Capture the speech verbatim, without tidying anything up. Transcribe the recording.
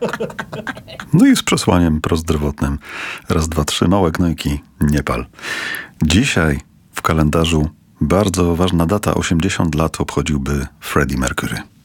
No i z przesłaniem prozdrowotnym. Raz, dwa, trzy, małe gnojki, nie pal. Dzisiaj w kalendarzu bardzo ważna data, osiemdziesiąt lat obchodziłby Freddie Mercury.